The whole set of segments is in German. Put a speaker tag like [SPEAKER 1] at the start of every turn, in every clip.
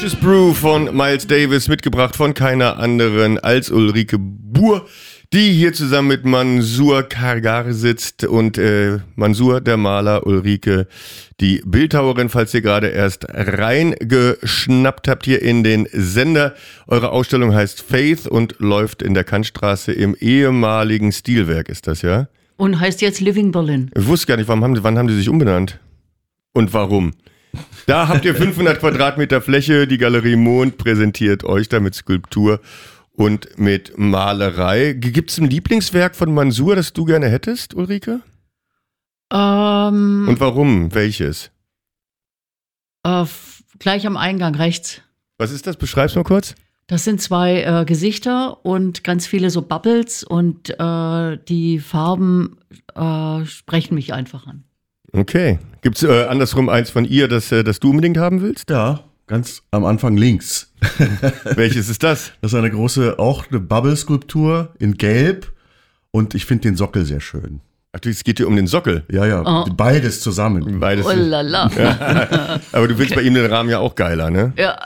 [SPEAKER 1] Delicious Brew von Miles Davis, mitgebracht von keiner anderen als Ulrike Buhr, die hier zusammen mit Mansour Kargar sitzt. Und Mansour, der Maler, Ulrike, die Bildhauerin, falls ihr gerade erst reingeschnappt habt hier in den Sender. Eure Ausstellung heißt Faith und läuft in der Kantstraße im ehemaligen Stilwerk, ist das, ja?
[SPEAKER 2] Und heißt jetzt Living Berlin.
[SPEAKER 1] Ich wusste gar nicht, wann haben die sich umbenannt? Und warum? Da habt ihr 500 Quadratmeter Fläche. Die Galerie Mond präsentiert euch da mit Skulptur und mit Malerei. Gibt es ein Lieblingswerk von Mansour, das du gerne hättest, Ulrike? Und warum? Welches?
[SPEAKER 2] Gleich am Eingang rechts.
[SPEAKER 1] Was ist das? Beschreib's mal kurz.
[SPEAKER 2] Das sind zwei Gesichter und ganz viele so Bubbles und die Farben sprechen mich einfach an.
[SPEAKER 1] Okay. Gibt es andersrum eins von ihr, das du unbedingt haben willst?
[SPEAKER 3] Ja, ganz am Anfang links.
[SPEAKER 1] Welches ist das?
[SPEAKER 3] Das ist auch eine Bubble-Skulptur in Gelb und ich finde den Sockel sehr schön.
[SPEAKER 1] Ach, es geht hier um den Sockel.
[SPEAKER 3] Ja, beides zusammen.
[SPEAKER 1] Beides.
[SPEAKER 2] Oh lala.
[SPEAKER 1] Ja. Aber du willst bei ihm den Rahmen ja auch geiler, ne?
[SPEAKER 2] Ja.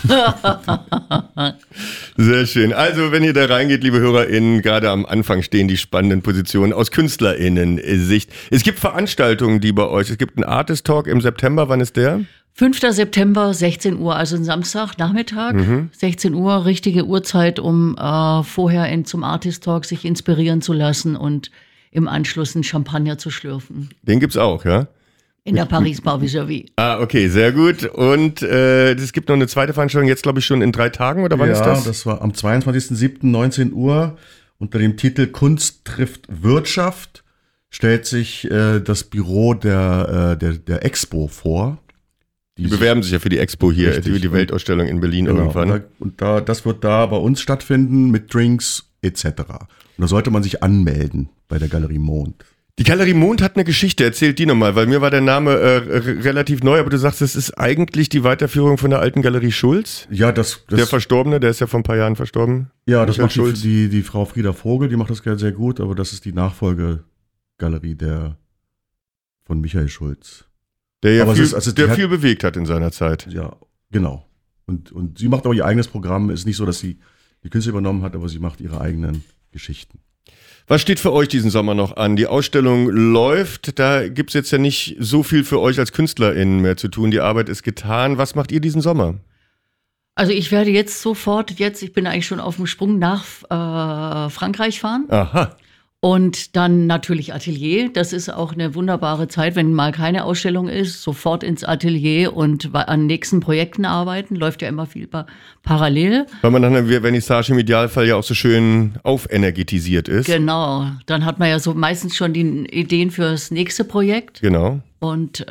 [SPEAKER 1] Sehr schön. Also, wenn ihr da reingeht, liebe HörerInnen, gerade am Anfang stehen die spannenden Positionen aus KünstlerInnen-Sicht. Es gibt Veranstaltungen, die bei euch, es gibt einen Artist-Talk im September, wann ist der?
[SPEAKER 2] 5. September, 16 Uhr, also ein Samstagnachmittag, 16 Uhr, richtige Uhrzeit, um vorher zum Artist-Talk sich inspirieren zu lassen und im Anschluss einen Champagner zu schlürfen.
[SPEAKER 1] Den gibt's auch, ja?
[SPEAKER 2] In der Paris Bar Vis-à-vis.
[SPEAKER 1] Ah, okay, sehr gut. Und es gibt noch eine zweite Veranstaltung, jetzt glaube ich schon in 3 Tagen, oder wann ist das?
[SPEAKER 3] Ja, das war am 22.07. 19 Uhr. Unter dem Titel Kunst trifft Wirtschaft stellt sich das Büro der Expo vor.
[SPEAKER 1] Die bewerben sich ja für die Expo hier,
[SPEAKER 3] Richtig.
[SPEAKER 1] die Weltausstellung in Berlin irgendwann.
[SPEAKER 3] Das wird da bei uns stattfinden mit Drinks etc. Und da sollte man sich anmelden bei der Galerie Mond.
[SPEAKER 1] Die Galerie Mond hat eine Geschichte, erzählt die nochmal, weil mir war der Name relativ neu, aber du sagst, das ist eigentlich die Weiterführung von der alten Galerie Schulz?
[SPEAKER 3] Ja,
[SPEAKER 1] der Verstorbene, der ist ja vor ein paar Jahren verstorben.
[SPEAKER 3] Ja, das macht
[SPEAKER 1] Schulz.
[SPEAKER 3] die Frau Frieda Vogel, die macht das sehr gut, aber das ist die Nachfolgegalerie von Michael Schulz.
[SPEAKER 1] Der ja viel bewegt hat in seiner Zeit.
[SPEAKER 3] Ja, genau. Und sie macht auch ihr eigenes Programm. Es ist nicht so, dass sie die Künste übernommen hat, aber sie macht ihre eigenen Geschichten.
[SPEAKER 1] Was steht für euch diesen Sommer noch an? Die Ausstellung läuft, da gibt's jetzt ja nicht so viel für euch als KünstlerInnen mehr zu tun. Die Arbeit ist getan. Was macht ihr diesen Sommer?
[SPEAKER 2] Also ich werde jetzt ich bin eigentlich schon auf dem Sprung nach Frankreich fahren.
[SPEAKER 1] Aha.
[SPEAKER 2] Und dann natürlich Atelier. Das ist auch eine wunderbare Zeit, wenn mal keine Ausstellung ist, sofort ins Atelier und an nächsten Projekten arbeiten. Läuft ja immer viel parallel.
[SPEAKER 1] Weil man dann eine Vernissage im Idealfall ja auch so schön aufenergetisiert ist.
[SPEAKER 2] Genau. Dann hat man ja so meistens schon die Ideen fürs nächste Projekt.
[SPEAKER 1] Genau.
[SPEAKER 2] Und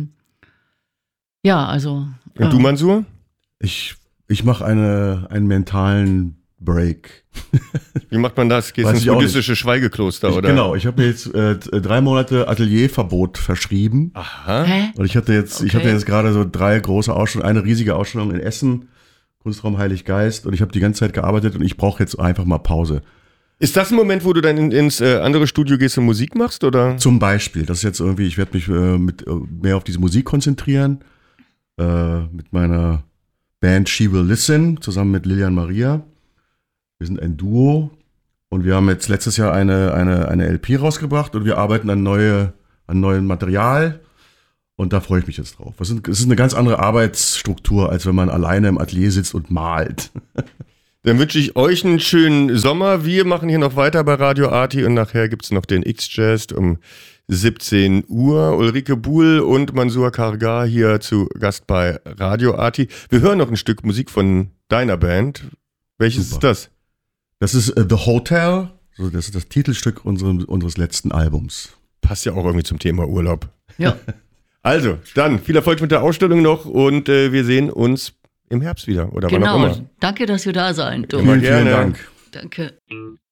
[SPEAKER 2] ja, also.
[SPEAKER 1] Und du, Mansour?
[SPEAKER 3] Ich mache einen mentalen Break.
[SPEAKER 1] Wie macht man das? Gehst ins buddhistische Schweigekloster, oder?
[SPEAKER 3] Genau, ich habe mir jetzt 3 Monate Atelierverbot verschrieben.
[SPEAKER 1] Aha.
[SPEAKER 2] Hä?
[SPEAKER 3] Und ich hatte jetzt gerade so 3 große Ausstellungen, eine riesige Ausstellung in Essen, Kunstraum Heiliggeist, und ich habe die ganze Zeit gearbeitet und ich brauche jetzt einfach mal Pause.
[SPEAKER 1] Ist das ein Moment, wo du dann ins andere Studio gehst und Musik machst, oder?
[SPEAKER 3] Zum Beispiel, das ist jetzt irgendwie, ich werde mich mehr auf diese Musik konzentrieren, mit meiner Band She Will Listen, zusammen mit Lilian Maria. Wir sind ein Duo und wir haben jetzt letztes Jahr eine LP rausgebracht und wir arbeiten an neuem Material und da freue ich mich jetzt drauf. Es ist eine ganz andere Arbeitsstruktur, als wenn man alleine im Atelier sitzt und malt.
[SPEAKER 1] Dann wünsche ich euch einen schönen Sommer. Wir machen hier noch weiter bei Radio Arti und nachher gibt's noch den X-Jazz um 17 Uhr. Ulrike Buhl und Mansour Kargar hier zu Gast bei Radio Arti. Wir hören noch ein Stück Musik von deiner Band. Welches ist das?
[SPEAKER 3] Das ist The Hotel, das ist das Titelstück unseres letzten Albums.
[SPEAKER 1] Passt ja auch irgendwie zum Thema Urlaub.
[SPEAKER 2] Ja.
[SPEAKER 1] Also, dann viel Erfolg mit der Ausstellung noch und wir sehen uns im Herbst wieder oder wann auch immer.
[SPEAKER 2] Danke, dass wir da sein.
[SPEAKER 1] Immer gerne.
[SPEAKER 3] Vielen Dank.
[SPEAKER 2] Danke.